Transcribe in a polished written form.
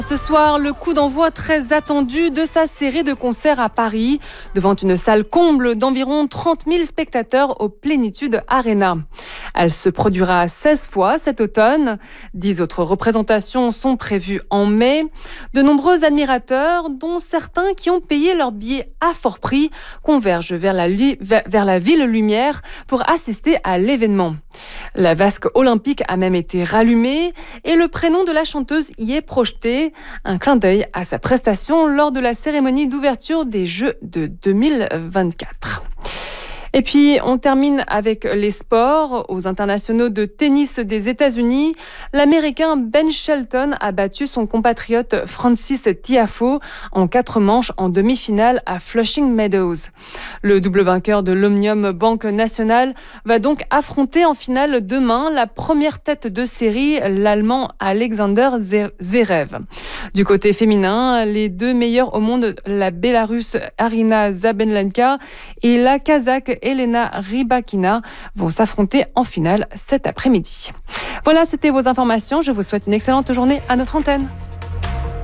Ce soir, le coup d'envoi très attendu de sa série de concerts à Paris, devant une salle comble d'environ 30 000 spectateurs au Plénitude Arena. Elle se produira 16 fois cet automne. 10 autres représentations sont prévues en mai. De nombreux admirateurs, dont certains qui ont payé leur billet à fort prix, convergent vers la Ville Lumière pour assister à l'événement. La vasque olympique a même été rallumée et le prénom de la chanteuse y est projeté. Un clin d'œil à sa prestation lors de la cérémonie d'ouverture des Jeux de 2024. Et puis, on termine avec les sports. Aux internationaux de tennis des États-Unis, l'Américain Ben Shelton a battu son compatriote Francis Tiafoe en 4 manches en demi-finale à Flushing Meadows. Le double vainqueur de l'Omnium Banque Nationale va donc affronter en finale demain la première tête de série, l'Allemand Alexander Zverev. Du côté féminin, les 2 meilleures au monde, la Bélarusse Arina Zabelenka et la Kazakh Elena Rybakina, vont s'affronter en finale cet après-midi. Voilà, c'était vos informations. Je vous souhaite une excellente journée à notre antenne.